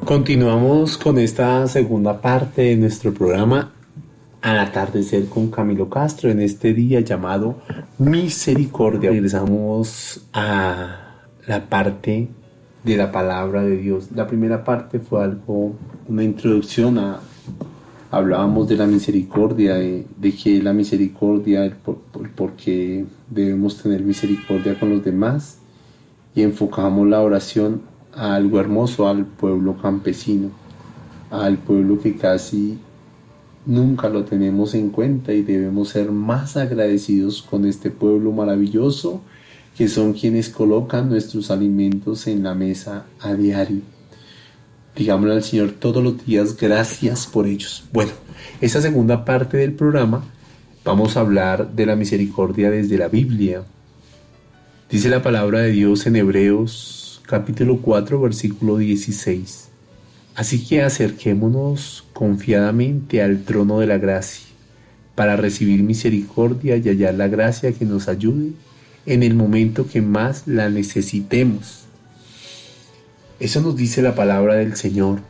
Continuamos con esta segunda parte de nuestro programa Al atardecer con Camilo Castro en este día llamado Misericordia. Regresamos a la parte de la palabra de Dios. La primera parte fue una introducción hablábamos de la misericordia, de que la misericordia, el por qué debemos tener misericordia con los demás, y enfocamos la oración a algo hermoso, al pueblo campesino, al pueblo que casi nunca lo tenemos en cuenta, y debemos ser más agradecidos con este pueblo maravilloso que son quienes colocan nuestros alimentos en la mesa a diario. Digámosle al Señor todos los días gracias por ellos. Bueno, esta segunda parte del programa vamos a hablar de la misericordia desde la Biblia. Dice la palabra de Dios en Hebreos capítulo 4 versículo 16. Así que acerquémonos confiadamente al trono de la gracia para recibir misericordia y hallar la gracia que nos ayude en el momento que más la necesitemos. Eso nos dice la palabra del Señor.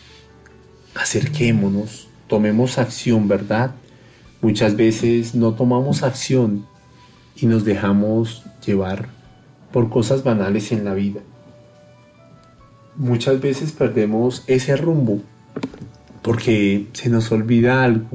Acerquémonos, tomemos acción, ¿verdad? Muchas veces no tomamos acción y nos dejamos llevar por cosas banales en la vida. Muchas veces perdemos ese rumbo porque se nos olvida algo,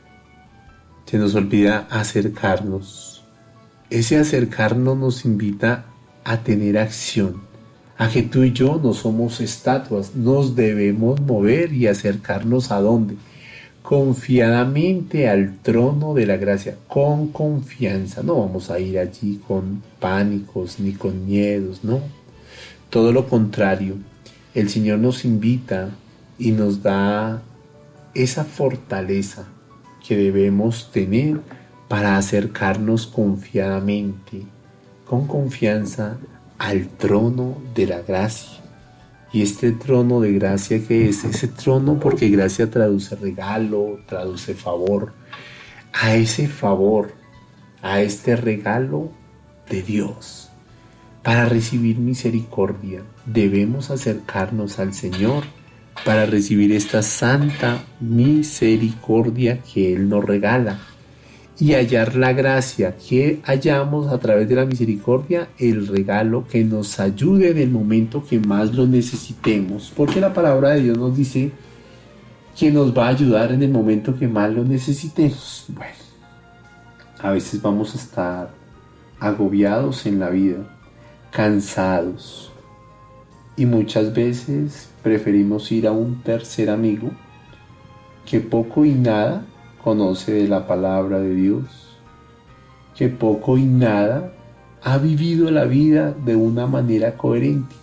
se nos olvida acercarnos. Ese acercarnos nos invita a tener acción, a que tú y yo no somos estatuas, nos debemos mover y acercarnos ¿a dónde? Confiadamente al trono de la gracia, con confianza. No vamos a ir allí con pánicos ni con miedos, no. Todo lo contrario, el Señor nos invita y nos da esa fortaleza que debemos tener para acercarnos confiadamente, con confianza al trono de la gracia. Y este trono de gracia, ¿qué es? Ese trono, porque gracia traduce regalo, traduce favor. A ese favor, a este regalo de Dios, para recibir misericordia, debemos acercarnos al Señor para recibir esta santa misericordia que Él nos regala y hallar la gracia que hallamos a través de la misericordia, el regalo que nos ayude en el momento que más lo necesitemos, porque la palabra de Dios nos dice que nos va a ayudar en el momento que más lo necesitemos. Bueno, a veces vamos a estar agobiados en la vida, cansados, y muchas veces preferimos ir a un tercer amigo que poco y nada conoce de la palabra de Dios, que poco y nada ha vivido la vida de una manera coherente,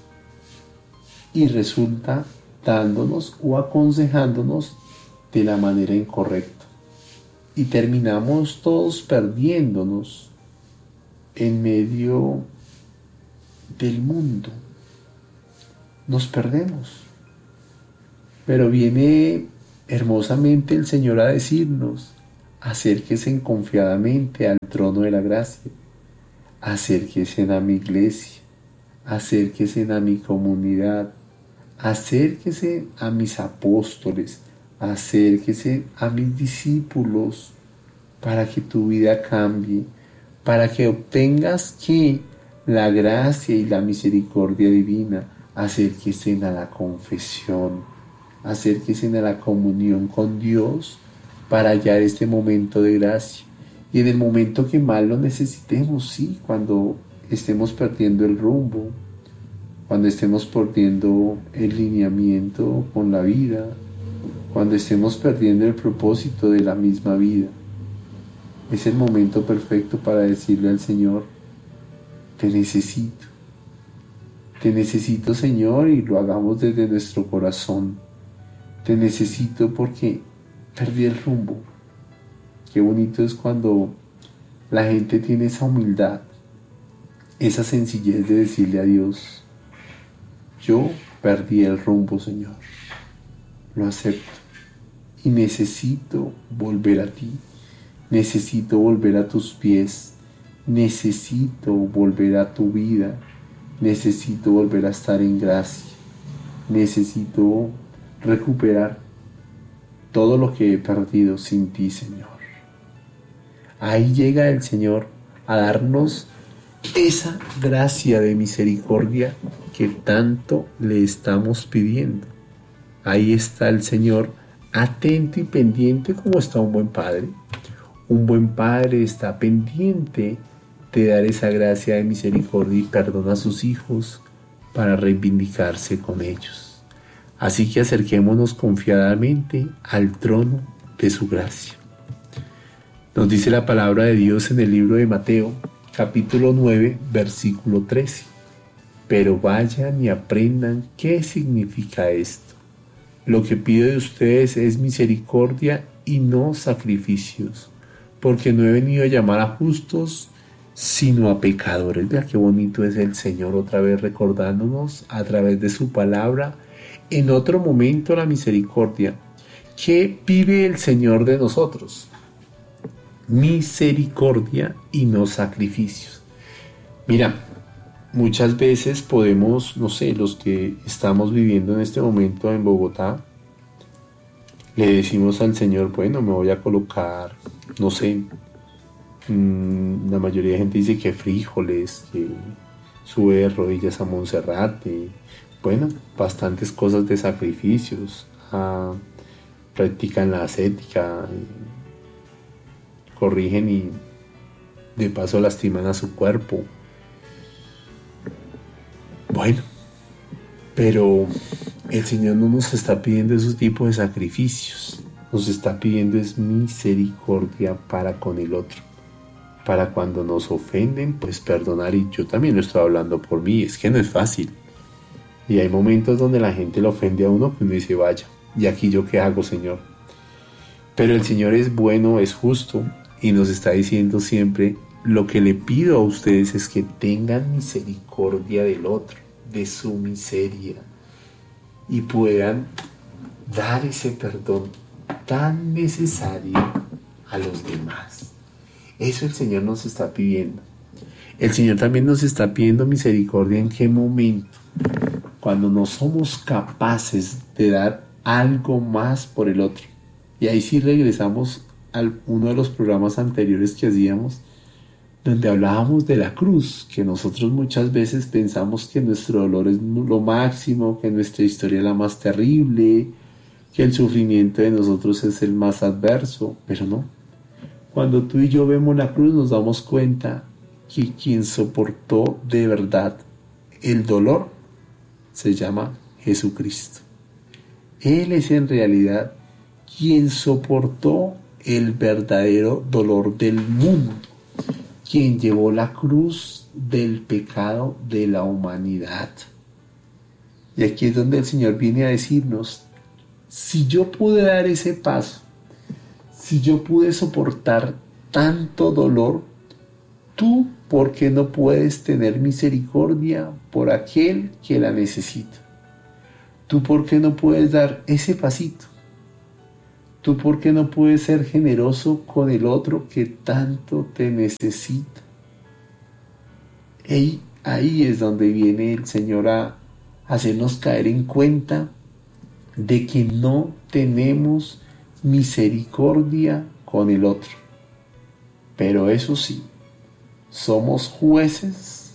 y resulta dándonos o aconsejándonos de la manera incorrecta, y terminamos todos perdiéndonos en medio del mundo. Nos perdemos, pero viene hermosamente el Señor a decirnos: acérquese confiadamente al trono de la gracia, acérquese a mi iglesia, acérquese a mi comunidad, acérquese a mis apóstoles, acérquese a mis discípulos, para que tu vida cambie, para que obtengas que la gracia y la misericordia divina. Acérquese a la confesión, acérquese a la comunión con Dios para hallar este momento de gracia. Y en el momento que más lo necesitemos, sí, cuando estemos perdiendo el rumbo, cuando estemos perdiendo el lineamiento con la vida, cuando estemos perdiendo el propósito de la misma vida, es el momento perfecto para decirle al Señor: te necesito, Señor, y lo hagamos desde nuestro corazón. Te necesito porque perdí el rumbo. Qué bonito es cuando la gente tiene esa humildad, esa sencillez de decirle a Dios: yo perdí el rumbo, Señor, lo acepto y necesito volver a ti, necesito volver a tus pies, necesito volver a tu vida, necesito volver a estar en gracia. necesito recuperar todo lo que he perdido sin ti, Señor. Ahí llega el Señor a darnos esa gracia de misericordia que tanto le estamos pidiendo. Ahí está el Señor atento y pendiente como está un buen padre. Un buen padre está pendiente de dar esa gracia de misericordia y perdón a sus hijos para reivindicarse con ellos. Así que acerquémonos confiadamente al trono de su gracia. Nos dice la palabra de Dios en el libro de Mateo, capítulo 9, versículo 13. Pero vayan y aprendan qué significa esto. Lo que pido de ustedes es misericordia y no sacrificios, porque no he venido a llamar a justos, sino a pecadores. Vea qué bonito es el Señor otra vez recordándonos a través de su palabra en otro momento la misericordia. ¿Qué pide el Señor de nosotros? Misericordia y no sacrificios. Mira, muchas veces podemos, no sé, los que estamos viviendo en este momento en Bogotá, le decimos al Señor, bueno, me voy a colocar, no sé, la mayoría de gente dice que frijoles, que sube de rodillas a Monserrate, bueno, bastantes cosas de sacrificios, practican la ascética, corrigen y de paso lastiman a su cuerpo. Bueno, pero el Señor no nos está pidiendo esos tipos de sacrificios, nos está pidiendo es misericordia para con el otro. Para cuando nos ofenden, pues perdonar, y yo también lo estoy hablando por mí, es que no es fácil. Y hay momentos donde la gente le ofende a uno, que uno dice, vaya, ¿y aquí yo qué hago, Señor? Pero el Señor es bueno, es justo, y nos está diciendo siempre, lo que le pido a ustedes es que tengan misericordia del otro, de su miseria, y puedan dar ese perdón tan necesario a los demás. Eso el Señor nos está pidiendo. El Señor también nos está pidiendo misericordia en qué momento. Cuando no somos capaces de dar algo más por el otro. Y ahí sí regresamos a uno de los programas anteriores que hacíamos, donde hablábamos de la cruz, que nosotros muchas veces pensamos que nuestro dolor es lo máximo, que nuestra historia es la más terrible, que el sufrimiento de nosotros es el más adverso, pero no. Cuando tú y yo vemos la cruz nos damos cuenta que quien soportó de verdad el dolor se llama Jesucristo. Él es en realidad quien soportó el verdadero dolor del mundo, quien llevó la cruz del pecado de la humanidad. Y aquí es donde el Señor viene a decirnos, si yo pude dar ese paso, si yo pude soportar tanto dolor, tú, ¿por qué no puedes tener misericordia por aquel que la necesita? ¿Tú por qué no puedes dar ese pasito? ¿Tú por qué no puedes ser generoso con el otro que tanto te necesita? Ahí es donde viene el Señor a hacernos caer en cuenta de que no tenemos misericordia con el otro. Pero eso sí, somos jueces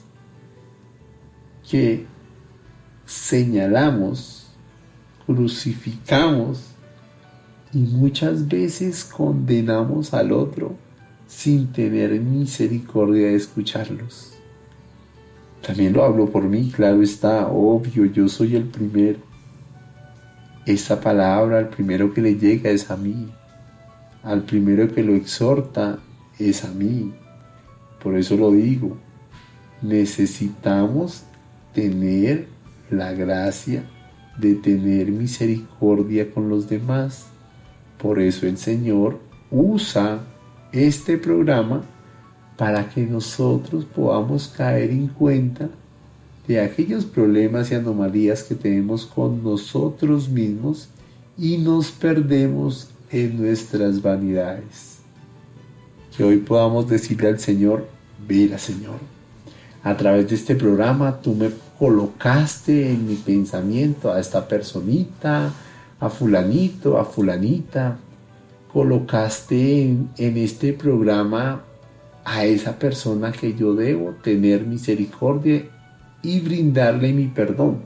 que señalamos, crucificamos y muchas veces condenamos al otro sin tener misericordia de escucharlos. También lo hablo por mí, claro está, obvio, yo soy el primero. Esta palabra, al primero que le llega es a mí, al primero que lo exhorta es a mí. Por eso lo digo, necesitamos tener la gracia de tener misericordia con los demás. Por eso el Señor usa este programa para que nosotros podamos caer en cuenta de aquellos problemas y anomalías que tenemos con nosotros mismos y nos perdemos en nuestras vanidades. Que hoy podamos decirle al Señor, mira Señor, a través de este programa tú me colocaste en mi pensamiento a esta personita, a fulanito, a fulanita, colocaste en este programa a esa persona que yo debo tener misericordia y brindarle mi perdón,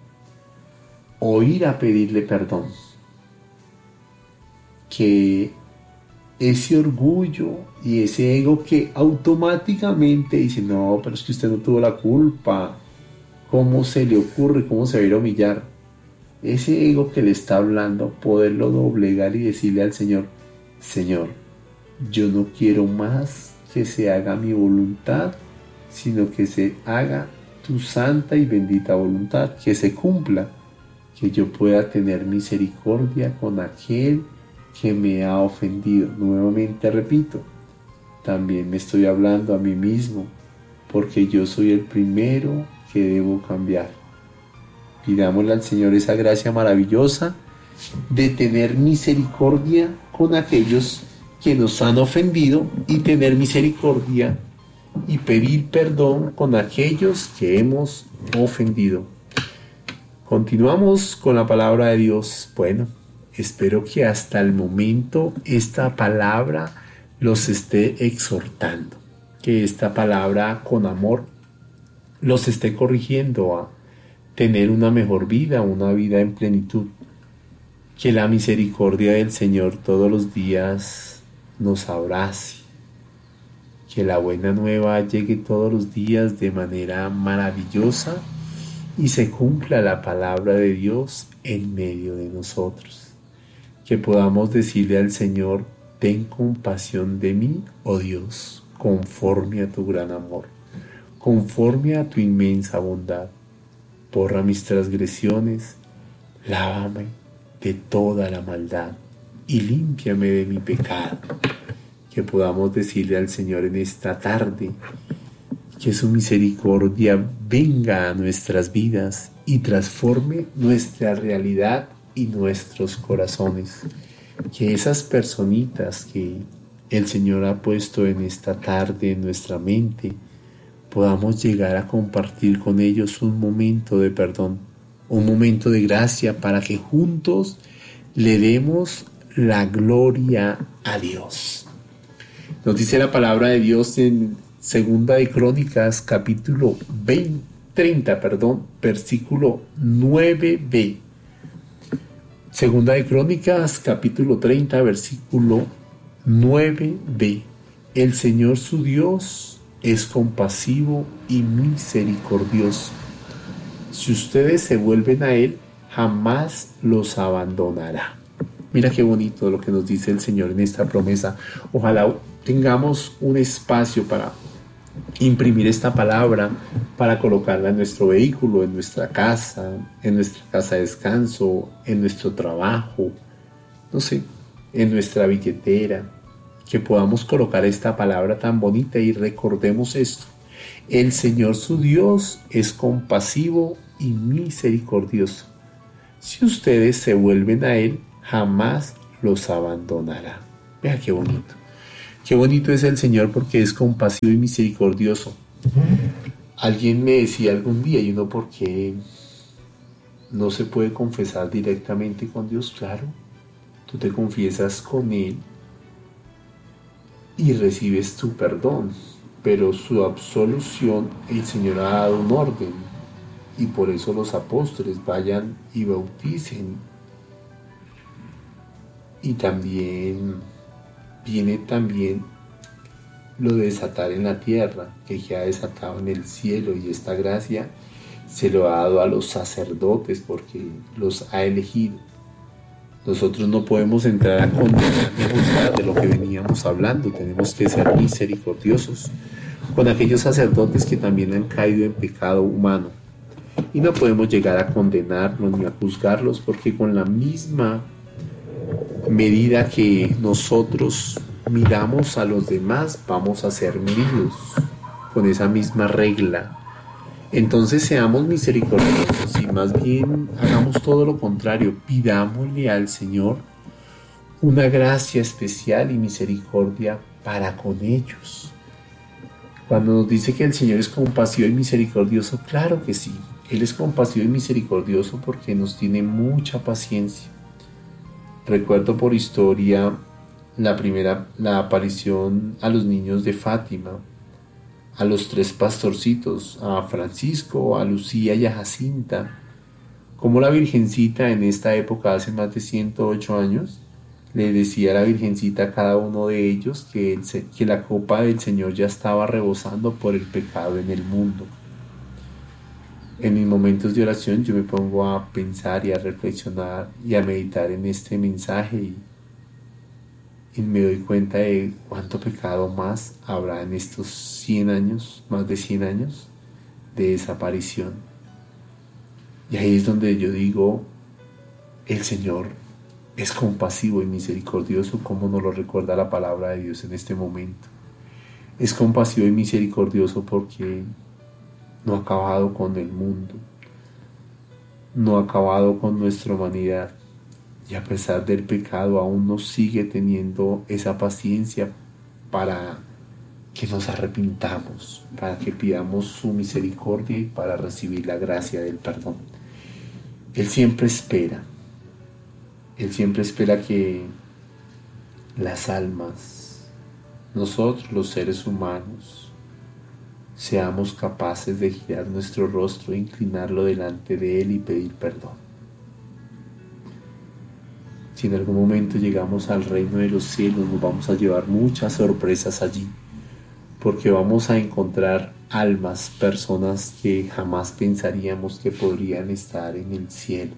o ir a pedirle perdón. Que ese orgullo y ese ego que automáticamente dice, no, pero es que usted no tuvo la culpa, ¿cómo se le ocurre? ¿Cómo se va a ir a humillar? Ese ego que le está hablando, poderlo doblegar y decirle al Señor, Señor, yo no quiero más que se haga mi voluntad, sino que se haga tu santa y bendita voluntad, que se cumpla, que yo pueda tener misericordia con aquel que me ha ofendido. Nuevamente repito, también me estoy hablando a mí mismo, porque yo soy el primero que debo cambiar. Pidámosle al Señor esa gracia maravillosa de tener misericordia con aquellos que nos han ofendido y tener misericordia y pedir perdón con aquellos que hemos ofendido. Continuamos con la palabra de Dios. Bueno, espero que hasta el momento esta palabra los esté exhortando, que esta palabra con amor los esté corrigiendo a tener una mejor vida, una vida en plenitud. Que la misericordia del Señor todos los días nos abrace. Que la buena nueva llegue todos los días de manera maravillosa y se cumpla la palabra de Dios en medio de nosotros. Que podamos decirle al Señor, ten compasión de mí, oh Dios, conforme a tu gran amor, conforme a tu inmensa bondad. Borra mis transgresiones, lávame de toda la maldad y límpiame de mi pecado. Que podamos decirle al Señor en esta tarde que su misericordia venga a nuestras vidas y transforme nuestra realidad y nuestros corazones. Que esas personitas que el Señor ha puesto en esta tarde en nuestra mente, podamos llegar a compartir con ellos un momento de perdón, un momento de gracia para que juntos le demos la gloria a Dios. Nos dice la palabra de Dios en Segunda de Crónicas, capítulo 30, versículo 9b. Segunda de Crónicas, capítulo 30, versículo 9b. El Señor su Dios es compasivo y misericordioso. Si ustedes se vuelven a Él, jamás los abandonará. Mira qué bonito lo que nos dice el Señor en esta promesa. Ojalá tengamos un espacio para imprimir esta palabra, para colocarla en nuestro vehículo, en nuestra casa de descanso, en nuestro trabajo, no sé, en nuestra billetera, que podamos colocar esta palabra tan bonita y recordemos esto. El Señor su Dios es compasivo y misericordioso. Si ustedes se vuelven a Él, jamás los abandonará. Vea qué bonito. Qué bonito es el Señor porque es compasivo y misericordioso. Alguien me decía algún día, ¿y uno por qué no se puede confesar directamente con Dios? Claro, tú te confiesas con Él y recibes tu perdón, pero su absolución el Señor ha dado un orden y por eso los apóstoles vayan y bauticen. Y también viene lo de desatar en la tierra, que ya ha desatado en el cielo, y esta gracia se lo ha dado a los sacerdotes porque los ha elegido. Nosotros no podemos entrar a condenar ni a juzgar, de lo que veníamos hablando. Tenemos que ser misericordiosos con aquellos sacerdotes que también han caído en pecado humano. Y no podemos llegar a condenarlos ni a juzgarlos, porque con la misma medida que nosotros miramos a los demás, vamos a ser medidos con esa misma regla. Entonces seamos misericordiosos y más bien hagamos todo lo contrario. Pidámosle al Señor una gracia especial y misericordia para con ellos. Cuando nos dice que el Señor es compasivo y misericordioso, claro que sí. Él es compasivo y misericordioso porque nos tiene mucha paciencia. Recuerdo por historia la aparición a los niños de Fátima, a los tres pastorcitos, a Francisco, a Lucía y a Jacinta, como la Virgencita en esta época, hace más de 108 años, le decía a la Virgencita a cada uno de ellos que la copa del Señor ya estaba rebosando por el pecado en el mundo. En mis momentos de oración yo me pongo a pensar y a reflexionar y a meditar en este mensaje y me doy cuenta de cuánto pecado más habrá en estos 100 años, más de 100 años de desaparición. Y ahí es donde yo digo, el Señor es compasivo y misericordioso, como nos lo recuerda la palabra de Dios en este momento. Es compasivo y misericordioso porque no ha acabado con el mundo, no ha acabado con nuestra humanidad, y a pesar del pecado aún nos sigue teniendo esa paciencia para que nos arrepintamos, para que pidamos su misericordia y para recibir la gracia del perdón. Él siempre espera que las almas, nosotros los seres humanos, seamos capaces de girar nuestro rostro e inclinarlo delante de Él y pedir perdón. Si en algún momento llegamos al reino de los cielos, nos vamos a llevar muchas sorpresas allí, porque vamos a encontrar almas, personas que jamás pensaríamos que podrían estar en el cielo.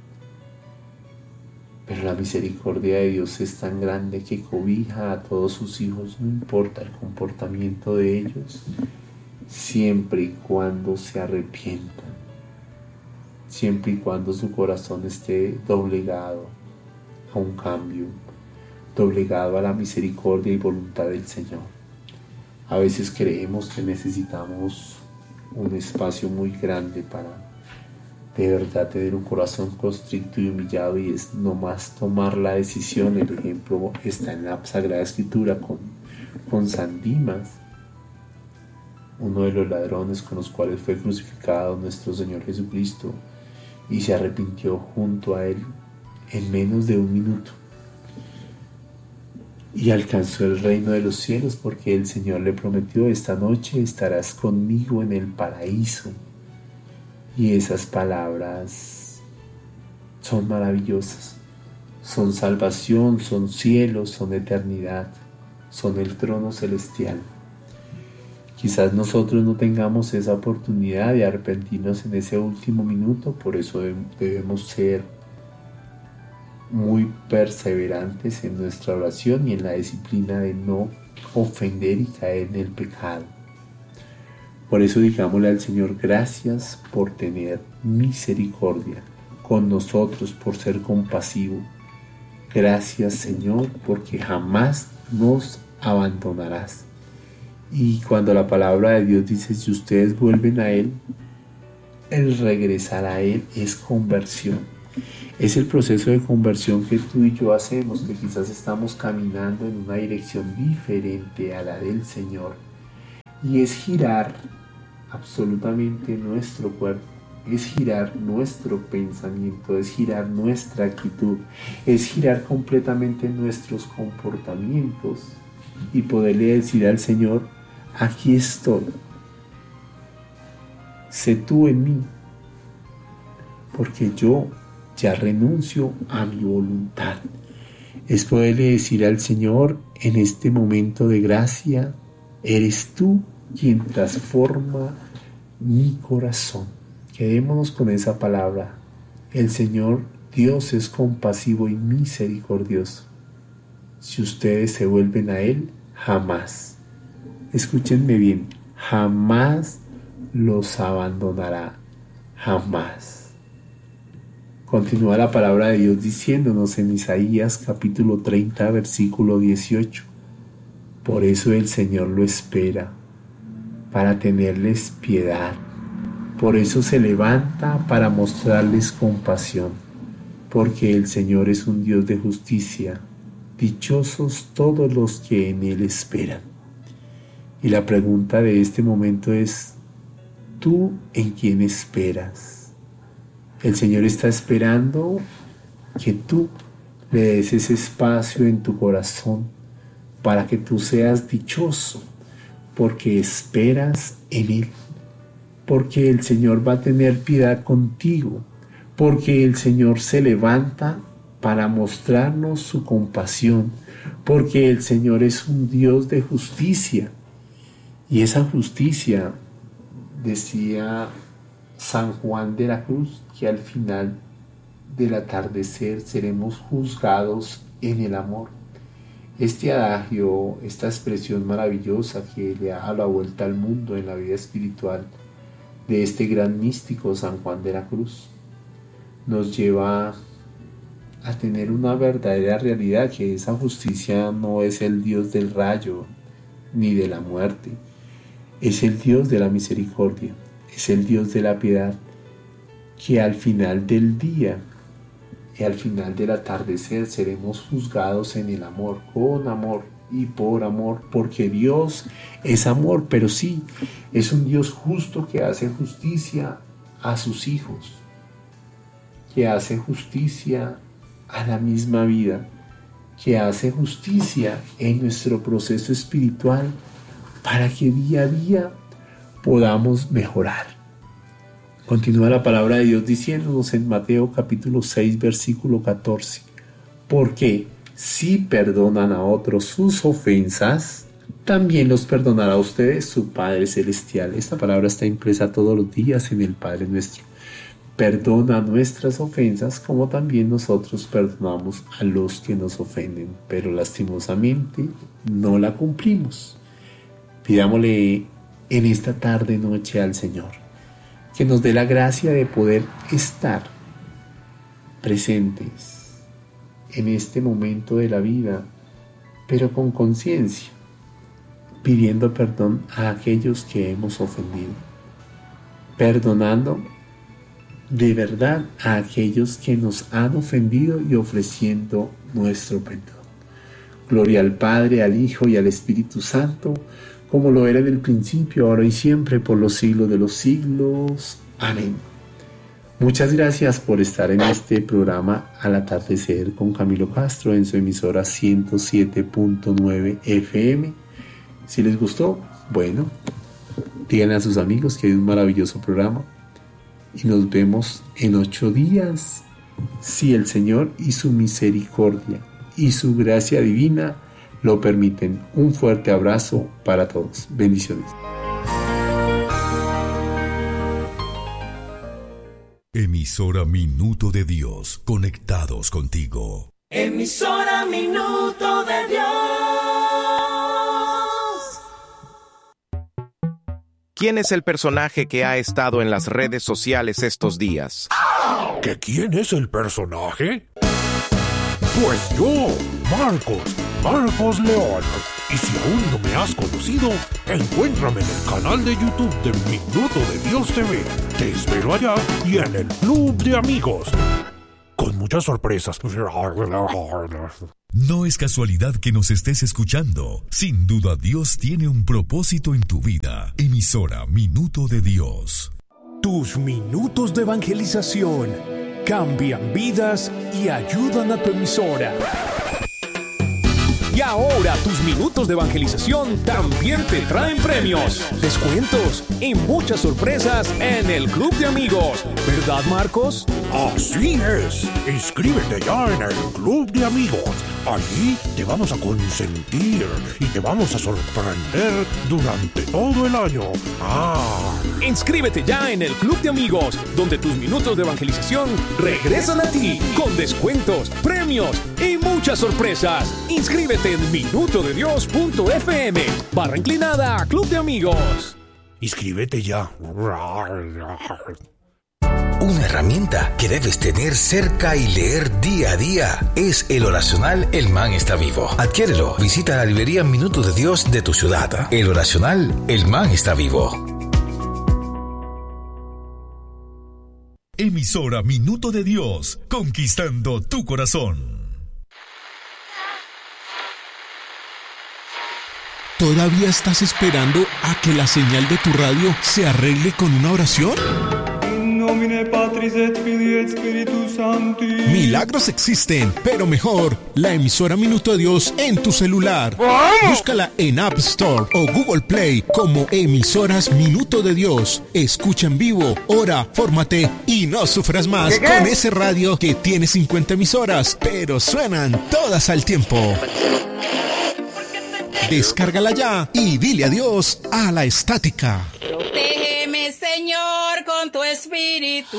Pero la misericordia de Dios es tan grande que cobija a todos sus hijos, no importa el comportamiento de ellos, siempre y cuando se arrepientan, siempre y cuando su corazón esté doblegado a un cambio, doblegado a la misericordia y voluntad del Señor. A veces creemos que necesitamos un espacio muy grande para de verdad tener un corazón constricto y humillado, y es nomás tomar la decisión. El ejemplo está en la Sagrada Escritura con San Dimas, uno de los ladrones con los cuales fue crucificado nuestro Señor Jesucristo, y se arrepintió junto a Él en menos de un minuto y alcanzó el reino de los cielos, porque el Señor le prometió: esta noche estarás conmigo en el paraíso. Y esas palabras son maravillosas, son salvación, son cielo, son eternidad, son el trono celestial. Quizás nosotros no tengamos esa oportunidad de arrepentirnos en ese último minuto, por eso debemos ser muy perseverantes en nuestra oración y en la disciplina de no ofender y caer en el pecado. Por eso digámosle al Señor: gracias por tener misericordia con nosotros, por ser compasivo. Gracias, Señor, porque jamás nos abandonarás. Y cuando la palabra de Dios dice: si ustedes vuelven a Él, el regresar a Él es conversión. Es el proceso de conversión que tú y yo hacemos, que quizás estamos caminando en una dirección diferente a la del Señor. Y es girar absolutamente nuestro cuerpo, es girar nuestro pensamiento, es girar nuestra actitud, es girar completamente nuestros comportamientos y poderle decir al Señor: aquí estoy, sé tú en mí, porque yo ya renuncio a mi voluntad. Es poderle decir al Señor en este momento de gracia: eres tú quien transforma mi corazón. Quedémonos con esa palabra. El Señor Dios es compasivo y misericordioso. Si ustedes se vuelven a Él, jamás, escúchenme bien, jamás los abandonará, jamás. Continúa la palabra de Dios diciéndonos en Isaías capítulo 30, versículo 18: por eso el Señor lo espera, para tenerles piedad. Por eso se levanta para mostrarles compasión, porque el Señor es un Dios de justicia. Dichosos todos los que en Él esperan. Y la pregunta de este momento es: tú en quien esperas. El Señor está esperando que tú le des ese espacio en tu corazón para que tú seas dichoso, porque esperas en Él, porque el Señor va a tener piedad contigo, porque el Señor se levanta para mostrarnos su compasión, porque el Señor es un Dios de justicia. Y esa justicia, decía San Juan de la Cruz, que al final del atardecer seremos juzgados en el amor. Este adagio, esta expresión maravillosa que le ha dado la vuelta al mundo en la vida espiritual de este gran místico San Juan de la Cruz, nos lleva a tener una verdadera realidad, que esa justicia no es el Dios del rayo ni de la muerte, es el Dios de la misericordia, es el Dios de la piedad, que al final del día y al final del atardecer seremos juzgados en el amor, con amor y por amor, porque Dios es amor, pero sí, es un Dios justo que hace justicia a sus hijos, que hace justicia a la misma vida, que hace justicia en nuestro proceso espiritual para que día a día podamos mejorar. Continúa la palabra de Dios diciéndonos en Mateo capítulo 6 versículo 14, porque si perdonan a otros sus ofensas, también los perdonará a ustedes su Padre Celestial. Esta palabra está impresa todos los días en el Padre Nuestro. Perdona nuestras ofensas como también nosotros perdonamos a los que nos ofenden, pero lastimosamente no la cumplimos. Pidámosle en esta tarde noche al Señor que nos dé la gracia de poder estar presentes en este momento de la vida, pero con conciencia, pidiendo perdón a aquellos que hemos ofendido, perdonando de verdad a aquellos que nos han ofendido y ofreciendo nuestro perdón. Gloria al Padre, al Hijo y al Espíritu Santo, como lo era en el principio, ahora y siempre, por los siglos de los siglos. Amén. Muchas gracias por estar en este programa Al Atardecer con Camilo Castro en su emisora 107.9 FM. Si les gustó, bueno, díganle a sus amigos que hay un maravilloso programa y nos vemos en 8 días, si el Señor y su misericordia y su gracia divina lo permiten. Un fuerte abrazo para todos. Bendiciones. Emisora Minuto de Dios, conectados contigo. Emisora Minuto de Dios. ¿Quién es el personaje que ha estado en las redes sociales estos días? ¿Que quién es el personaje? Pues yo, Marcos León. Y si aún no me has conocido, encuéntrame en el canal de YouTube de Minuto de Dios TV. Te espero allá y en el Club de Amigos, con muchas sorpresas. No es casualidad que nos estés escuchando. Sin duda Dios tiene un propósito en tu vida. Emisora Minuto de Dios. Tus minutos de evangelización cambian vidas y ayudan a tu emisora. Y ahora tus minutos de evangelización también te traen premios, descuentos y muchas sorpresas en el Club de Amigos. ¿Verdad, Marcos? Así es. Inscríbete ya en el Club de Amigos. Allí te vamos a consentir y te vamos a sorprender durante todo el año. Inscríbete ya en el Club de Amigos, donde tus minutos de evangelización regresan a ti con descuentos, premios y muchas sorpresas. Inscríbete en minutodedios.fm/inclinada Club de Amigos. Inscríbete ya. Una herramienta que debes tener cerca y leer día a día es el oracional El Man está vivo. Adquiérelo. Visita la librería Minuto de Dios de tu ciudad. El oracional El Man está vivo. Emisora Minuto de Dios, conquistando tu corazón. ¿Todavía estás esperando a que la señal de tu radio se arregle con una oración? Milagros existen, pero mejor, la emisora Minuto de Dios en tu celular. Búscala en App Store o Google Play como Emisoras Minuto de Dios. Escucha en vivo, ora, fórmate y no sufras más con ese radio que tiene 50 emisoras, pero suenan todas al tiempo. Descárgala ya y dile adiós a la estática. Protégeme, Señor, con tu espíritu.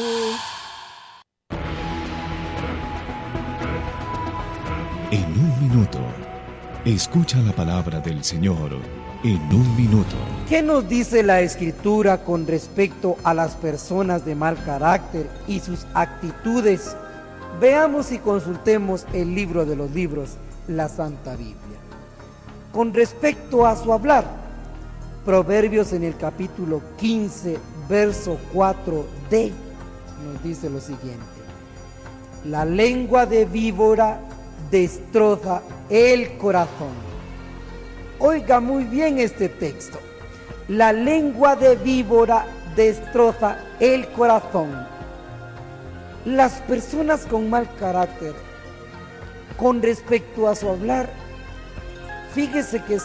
En un minuto, escucha la palabra del Señor. En un minuto. ¿Qué nos dice la Escritura con respecto a las personas de mal carácter y sus actitudes? Veamos y consultemos el libro de los libros, la Santa Biblia. Con respecto a su hablar, Proverbios en el capítulo 15, verso 4d, nos dice lo siguiente: la lengua de víbora destroza el corazón. Oiga muy bien este texto. La lengua de víbora destroza el corazón. Las personas con mal carácter, con respecto a su hablar, fíjese que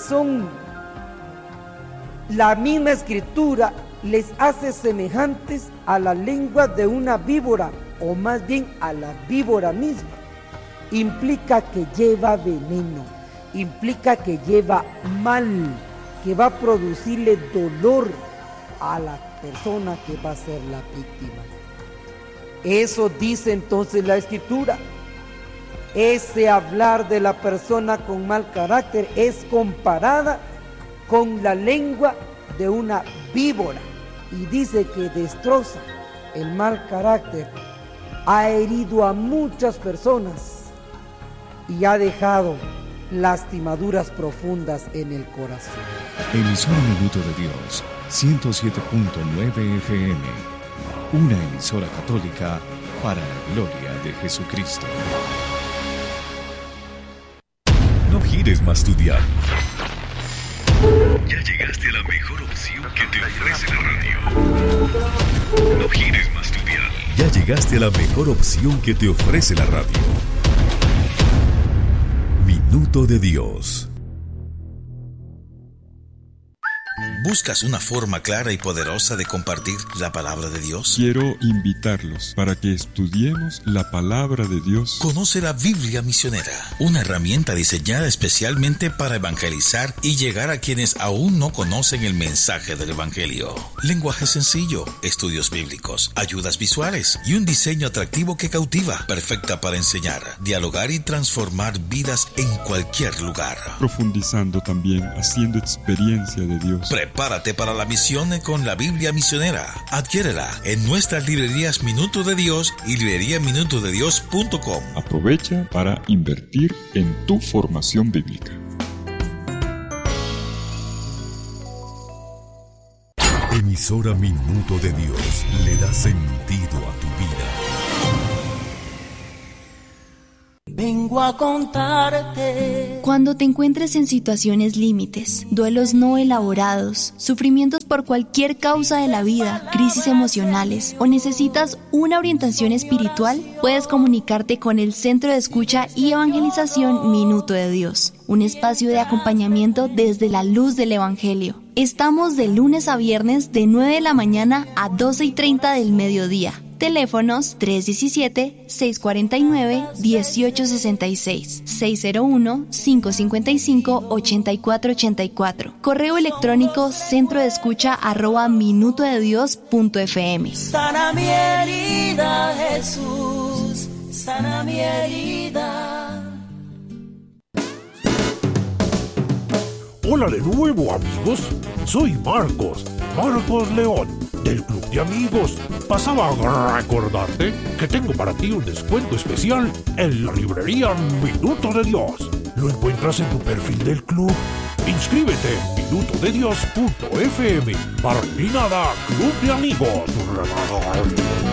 la misma Escritura les hace semejantes a la lengua de una víbora, o más bien a la víbora misma. Implica que lleva veneno, implica que lleva mal, que va a producirle dolor a la persona que va a ser la víctima. Eso dice entonces la Escritura. Ese hablar de la persona con mal carácter es comparada con la lengua de una víbora, y dice que destroza. El mal carácter ha herido a muchas personas y ha dejado lastimaduras profundas en el corazón. Emisora Minuto de Dios, 107.9 FM. Una emisora católica para la gloria de Jesucristo. No gires más tu dial. Ya llegaste a la mejor opción que te ofrece la radio. No gires más tu dial. Ya llegaste a la mejor opción que te ofrece la radio. Minuto de Dios. ¿Buscas una forma clara y poderosa de compartir la palabra de Dios? Quiero invitarlos para que estudiemos la palabra de Dios. Conoce la Biblia Misionera, una herramienta diseñada especialmente para evangelizar y llegar a quienes aún no conocen el mensaje del Evangelio. Lenguaje sencillo, estudios bíblicos, ayudas visuales y un diseño atractivo que cautiva, perfecta para enseñar, dialogar y transformar vidas en cualquier lugar. Profundizando también, haciendo experiencia de Dios. Prepárate para la misión con la Biblia Misionera. Adquiérela en nuestras librerías Minuto de Dios y libreriaminutodedios.com. Aprovecha para invertir en tu formación bíblica. Emisora Minuto de Dios le da sentido a tu vida. Vengo a contarte. Cuando te encuentres en situaciones límites, duelos no elaborados, sufrimientos por cualquier causa de la vida, crisis emocionales o necesitas una orientación espiritual, puedes comunicarte con el Centro de Escucha y Evangelización Minuto de Dios, un espacio de acompañamiento desde la luz del Evangelio. Estamos de lunes a viernes de 9 de la mañana a 12:30 del mediodía. Teléfonos 317-649-1866, 601-555-8484. Correo electrónico centrodeescucha@minutodedios.fm. Sana mi herida, Jesús, sana mi herida. Hola de nuevo, amigos. Soy Marcos León, del Club de Amigos. Pasaba a recordarte que tengo para ti un descuento especial en la librería Minuto de Dios. Lo encuentras en tu perfil del club. Inscríbete en minutodedios.fm. Para ti nada, Club de Amigos.